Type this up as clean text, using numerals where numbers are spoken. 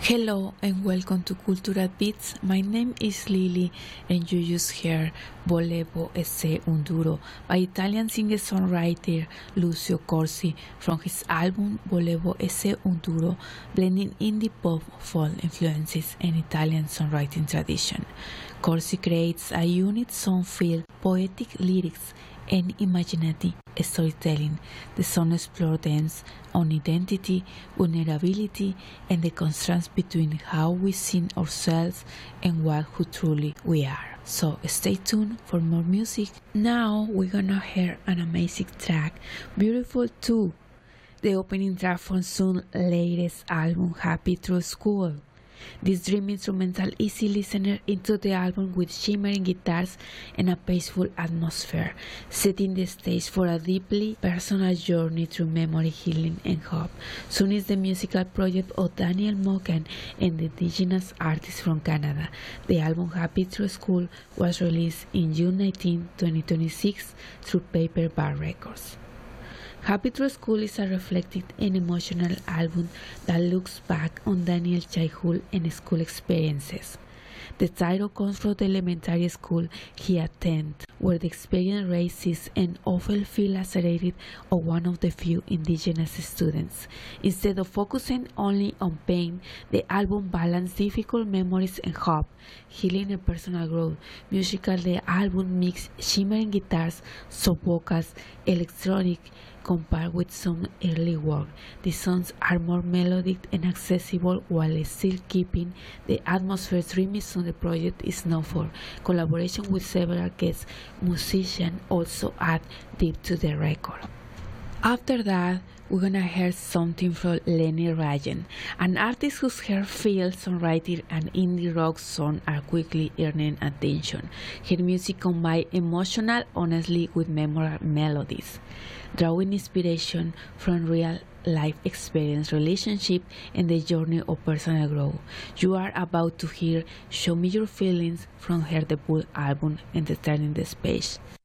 Hello and welcome to Cultural Beats. My name is Lily and you just heard Volevo esse un duro by Italian singer-songwriter Lucio Corsi from his album Volevo esse un duro, blending indie pop, folk influences and Italian songwriting tradition. Corsi creates a unique song-filled poetic lyrics and imaginative storytelling. The song explores themes on identity, vulnerability, and the contrast between how we see ourselves and what who truly we are. So stay tuned for more music. Now we're gonna hear an amazing track, Beautiful Too, the opening track from Sun's latest album, Happy Through School. This dreamy instrumental easy listener into the album with shimmering guitars and a peaceful atmosphere, setting the stage for a deeply personal journey through memory, healing, and hope. Sun is the musical project of Daniel Mokan and the indigenous artist from Canada. The album Happy Through School was released in June 19, 2026 through Paperback Records. Happy Through School is a reflective and emotional album that looks back on Daniel's childhood and school experiences. The title comes from the elementary school he attended, where the experience raises and often feels isolated of one of the few indigenous students. Instead of focusing only on pain, the album balances difficult memories and hope, healing and personal growth. Musically, the album mixes shimmering guitars, soft vocals, electronic, compared with some early work. The songs are more melodic and accessible while still keeping the atmosphere. Dreamy Sun, the project is known for collaboration with several guest musicians, also add deep to the record. After that, we're gonna hear something from Lenny Ryan, an artist whose her field, songwriting, and indie rock song are quickly earning attention. Her music combines emotional honesty with memorable melodies, drawing inspiration from real life experience, relationship, and the journey of personal growth. You are about to hear Show Me Your Feelings from her debut album, Entertaining the Space.